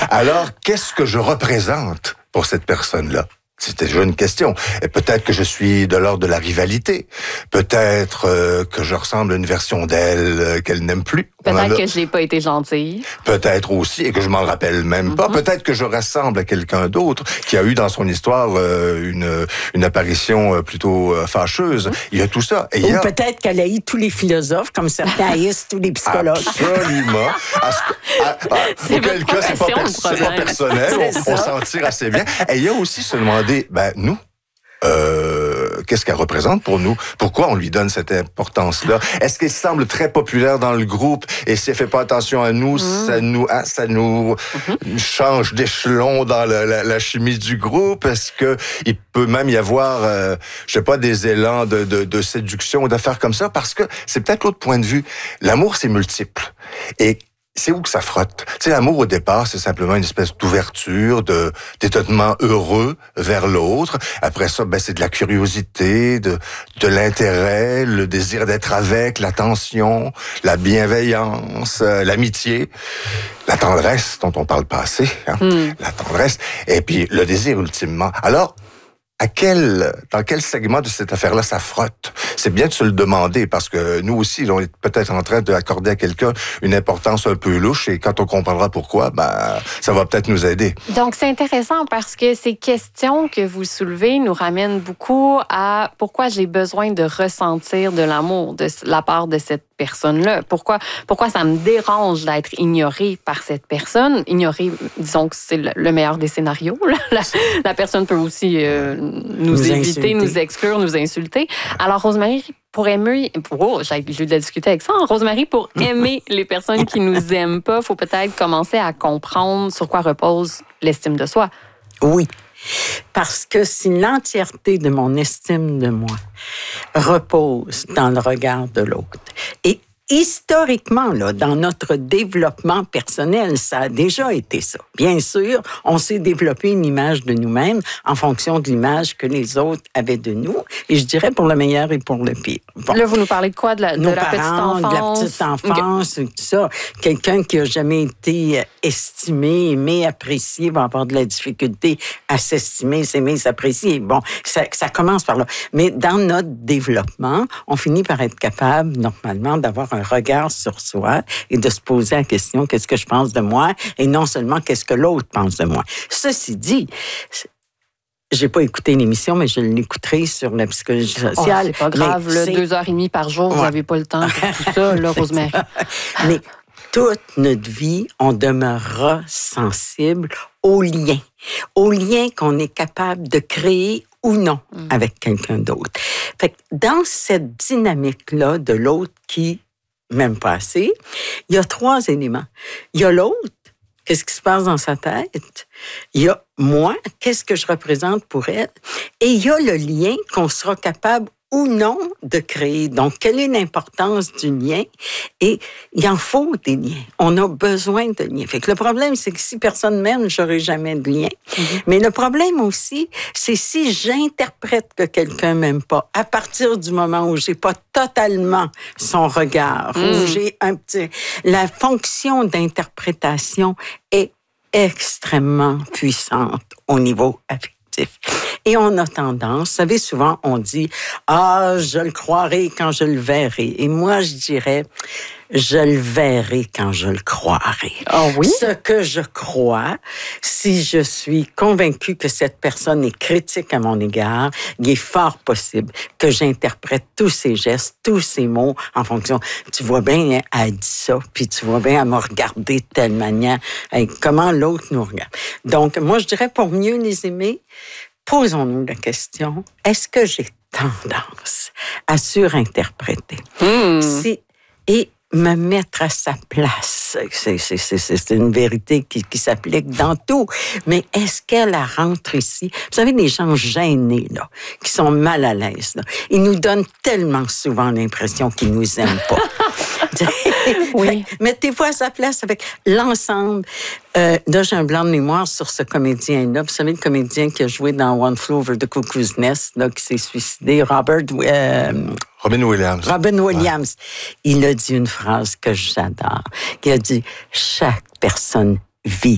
Alors, qu'est-ce que je représente pour cette personne-là? C'était déjà une question. Et peut-être que je suis de l'ordre de la rivalité. Peut-être que je ressemble à une version d'elle qu'elle n'aime plus. Peut-être que je n'ai pas été gentille. Peut-être aussi, et que je m'en rappelle même pas. Peut-être que je ressemble à quelqu'un d'autre qui a eu dans son histoire une apparition plutôt fâcheuse. Il y a tout ça. Ou peut-être qu'elle a eu tous les philosophes, comme certains haïssent tous les psychologues. Absolument. Pour quelqu'un, c'est pas personnel. On s'en tire assez bien. Et il y a aussi se demander, nous, qu'est-ce qu'elle représente pour nous? Pourquoi on lui donne cette importance-là? Est-ce qu'elle semble très populaire dans le groupe et si elle fait pas attention à nous, ça nous change d'échelon dans la chimie du groupe? Est-ce que il peut même y avoir, des élans de séduction ou d'affaires comme ça? Parce que c'est peut-être l'autre point de vue. L'amour, c'est multiple. Et c'est où que ça frotte? Tu sais, l'amour, au départ, c'est simplement une espèce d'ouverture, d'étonnement heureux vers l'autre. Après ça, c'est de la curiosité, de l'intérêt, le désir d'être avec, l'attention, la bienveillance, l'amitié, la tendresse dont on parle pas assez, la tendresse, et puis le désir ultimement. Alors, dans quel segment de cette affaire-là ça frotte? C'est bien de se le demander parce que nous aussi, on est peut-être en train d'accorder à quelqu'un une importance un peu louche et quand on comprendra pourquoi, ça va peut-être nous aider. Donc, c'est intéressant parce que ces questions que vous soulevez nous ramènent beaucoup à pourquoi j'ai besoin de ressentir de l'amour de la part de cette personne-là. Pourquoi ça me dérange d'être ignorée par cette personne? Ignorée, disons que c'est le meilleur des scénarios. La personne peut aussi nous éviter, insulter, nous exclure, nous insulter. Alors, Rosemary, pour aimer... j'ai eu de la discuter avec ça. Rosemary, pour aimer les personnes qui nous aiment pas, il faut peut-être commencer à comprendre sur quoi repose l'estime de soi. Oui. Parce que si l'entièreté de mon estime de moi repose dans le regard de l'autre, et historiquement, dans notre développement personnel, ça a déjà été ça. Bien sûr, on s'est développé une image de nous-mêmes en fonction de l'image que les autres avaient de nous, et je dirais pour le meilleur et pour le pire. Bon. Là, vous nous parlez de quoi? De la petite enfance? De la petite enfance, okay. Tout ça. Quelqu'un qui n'a jamais été estimé, aimé, apprécié, va avoir de la difficulté à s'estimer, s'aimer, s'apprécier. Bon, ça commence par là. Mais dans notre développement, on finit par être capable, normalement, d'avoir un regard sur soi et de se poser la question, qu'est-ce que je pense de moi? Et non seulement, qu'est-ce que l'autre pense de moi? Ceci dit, j'ai pas écouté l'émission, mais je l'écouterai sur la psychologie sociale. C'est pas grave, 2h30 par jour, vous n'avez pas le temps pour tout ça, là, Rosemary. Mais toute notre vie, on demeurera sensible aux liens qu'on est capable de créer ou non avec quelqu'un d'autre. Fait que dans cette dynamique-là de l'autre qui m'aime pas assez, il y a 3 éléments. Il y a l'autre, qu'est-ce qui se passe dans sa tête? Il y a moi, qu'est-ce que je représente pour elle? Et il y a le lien qu'on sera capable ou non de créer. Donc, quelle est l'importance du lien? Et il en faut des liens. On a besoin de liens. Fait que le problème, c'est que si personne m'aime, j'aurai jamais de lien. Mais le problème aussi, c'est si j'interprète que quelqu'un m'aime pas, à partir du moment où j'ai pas totalement son regard, où j'ai la fonction d'interprétation est extrêmement puissante au niveau affectif. Et on a tendance, vous savez, souvent on dit « Ah, je le croirai quand je le verrai ». Et moi, je dirais « Je le verrai quand je le croirai ». Oh oui? Ce que je crois, si je suis convaincue que cette personne est critique à mon égard, il est fort possible que j'interprète tous ses gestes, tous ses mots en fonction. Tu vois bien, elle dit ça, puis tu vois bien, elle m'a regardé de telle manière. Hey, comment l'autre nous regarde? Donc, moi, je dirais, pour mieux les aimer, posons-nous la question, est-ce que j'ai tendance à surinterpréter? Et me mettre à sa place. C'est une vérité qui s'applique dans tout. Mais est-ce qu'elle rentre ici? Vous savez, les gens gênés, là, qui sont mal à l'aise, là, ils nous donnent tellement souvent l'impression qu'ils nous aiment pas. Oui. Mettez-vous à sa place avec l'ensemble. Là, j'ai un blanc de mémoire sur ce comédien-là. Vous savez, le comédien qui a joué dans One Flew Over the Cuckoo's Nest, là, qui s'est suicidé, Robin Williams. Ouais. Il a dit une phrase que j'adore. Il a dit « Chaque personne vit